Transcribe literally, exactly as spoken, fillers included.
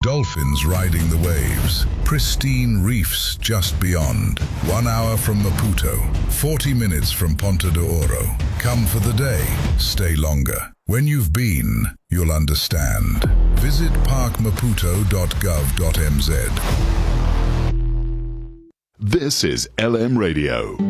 dolphins riding the waves, pristine reefs just beyond. One hour from Maputo, forty minutes from Ponta de Oro. Come for the day, stay longer. When you've been, you'll understand. Visit park maputo dot gov dot m z. This is L M Radio.